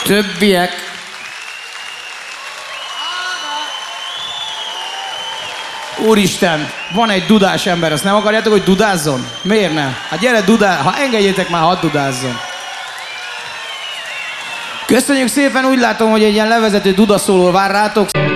többiek. Úristen, van egy dudás ember, azt nem akarjátok, hogy dudázzon? Miért nem? Hát gyere, ha engedjétek már, hadd dudázzon. Köszönjük szépen, úgy látom, hogy egy ilyen levezető dudaszóló vár rátok.